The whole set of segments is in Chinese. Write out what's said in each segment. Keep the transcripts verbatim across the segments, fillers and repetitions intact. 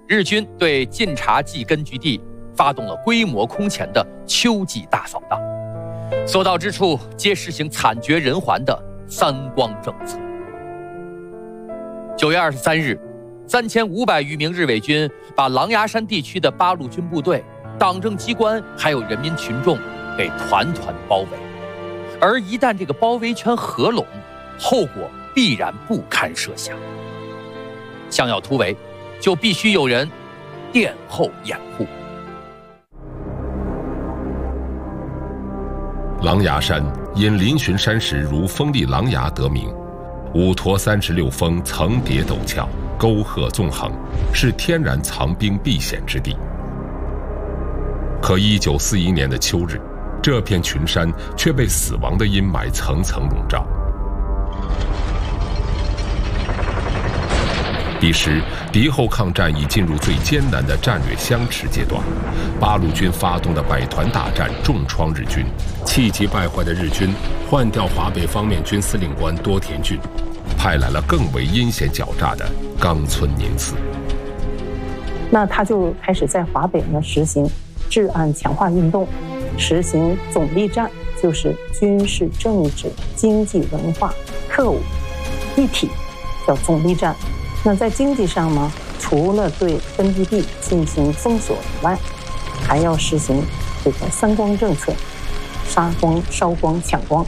日军对晋察冀根据地发动了规模空前的秋季大扫荡，所到之处皆实行惨绝人寰的三光政策。九月二十三日，三千五百余名日伪军把狼牙山地区的八路军部队、党政机关还有人民群众给团团包围。而一旦这个包围圈合拢，后果必然不堪设想。想要突围，就必须有人殿后掩护。 狼牙山因嶙峋山石如锋利狼牙得名，五驼三十六峰层叠陡峭，沟壑纵横，是天然藏兵避险之地。可一九四一年的秋日，这片群山却被死亡的阴霾层层笼罩。彼时，敌后抗战已进入最艰难的战略相持阶段，八路军发动的百团大战重创日军，气急败坏的日军换调华北方面军司令官多田骏，派来了更为阴险狡诈的冈村宁次。 那他就开始在华北呢实行治安强化运动，实行总力战，就是军事、政治、经济、文化、特务一体，叫总力战。那在经济上呢，除了对根据地进行封锁以外，还要实行这个三光政策，杀光、烧光、抢光。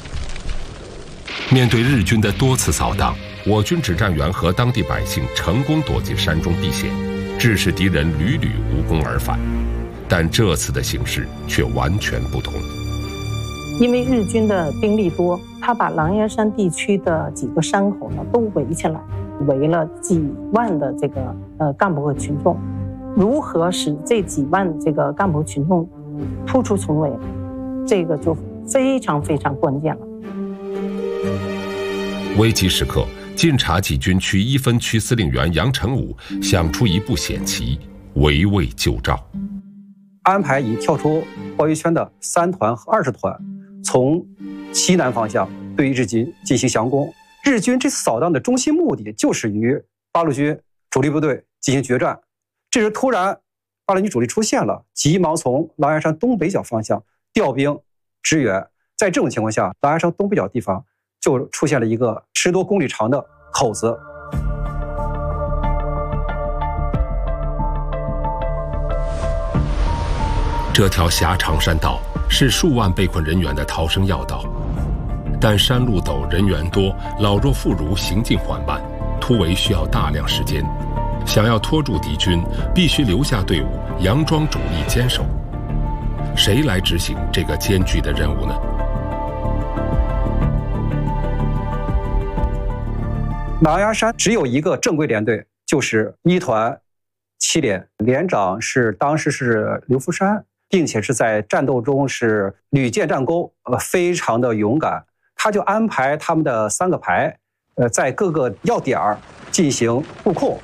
面对日军的多次扫荡，我军指战员和当地百姓成功躲进山中避险，致使敌人屡屡无功而返。但这次的形势却完全不同。 因为日军的兵力多，他把狼牙山地区的几个山口呢都围起来，围了几万的这个呃干部和群众。如何使这几万这个干部群众突出重围，这个就非常非常关键了。 危急时刻，晋察冀军区一分区司令员杨成武想出一步险棋，围魏救赵。 安排已跳出包围圈的三团和二十团，从西南方向对日军进行降攻。日军这次扫荡的中心目的就是与八路军主力部队进行决战。这时突然八路军主力出现了，急忙从狼牙山东北角方向调兵支援。在这种情况下，狼牙山东北角地方就出现了一个十多公里长的口子。 这条狭长山道是数万被困人员的逃生要道，但山路陡，人员多，老弱妇孺行进缓慢，突围需要大量时间。想要拖住敌军，必须留下队伍，佯装主力坚守。谁来执行这个艰巨的任务呢？ 狼牙山只有一个正规连队，就是一团七连，连长是当时是刘福山，并且是在战斗中是屡建战功，呃，非常的勇敢。他就安排他们的三个排，呃，在各个要点儿进行布控。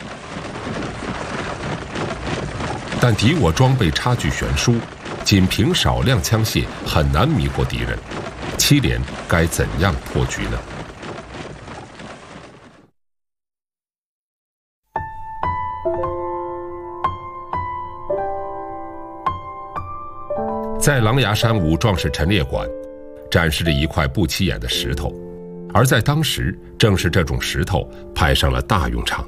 但敌我装备差距悬殊，仅凭少量枪械很难迷惑敌人。七连该怎样破局呢？在狼牙山五壮士陈列馆，展示着一块不起眼的石头，而在当时，正是这种石头派上了大用场。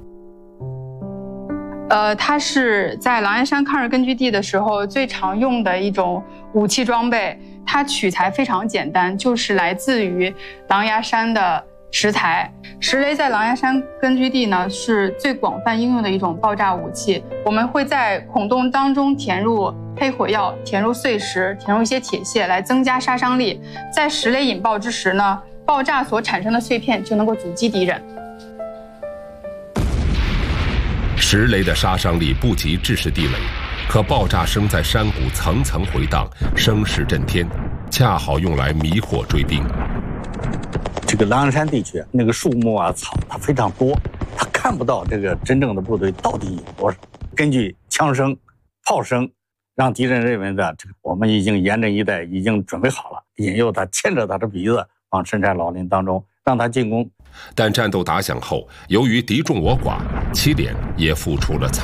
呃，它是在狼牙山抗日根据地的时候最常用的一种武器装备，它取材非常简单，就是来自于狼牙山的石材。石雷在狼牙山根据地呢是最广泛应用的一种爆炸武器，我们会在孔洞当中填入黑火药，填入碎石，填入一些铁屑来增加杀伤力。在石雷引爆之时呢，爆炸所产生的碎片就能够阻击敌人。 石雷的杀伤力不及制式地雷，可爆炸声在山谷层层回荡，声势震天，恰好用来迷惑追兵。 这个狼牙山地区那个树木啊、草它非常多，它看不到这个真正的部队到底有多少。根据枪声、炮声，让敌人认为的这个我们已经严阵以待，已经准备好了，引诱他牵着他的鼻子往深山老林当中让他进攻。 但战斗打响后，由于敌众我寡，七连也付出了惨